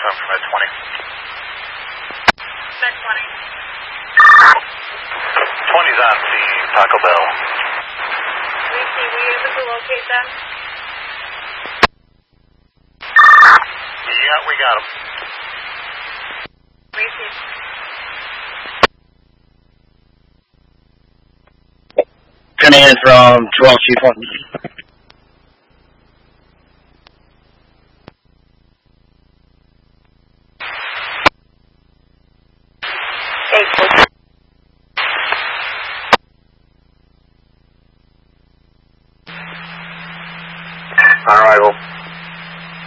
confirm from Med 20. Med 20. 20's on the Taco Bell. Reese, were you able to locate them? Yeah, we got him. Reese. Coming in from 12 Chief 1. Hey,